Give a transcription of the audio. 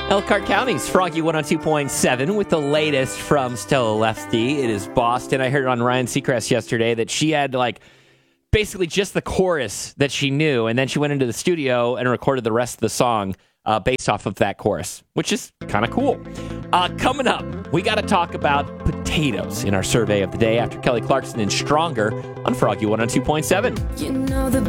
Elkhart County's Froggy 102.7 with the latest from Stella Lefty. It is Boston. I heard on Ryan Seacrest yesterday that she had basically just the chorus that she knew, and then she went into the studio and recorded the rest of the song based off of that chorus, which is kind of cool. Coming up, we got to talk about potatoes in our survey of the day after Kelly Clarkson and Stronger on Froggy 102.7. You know the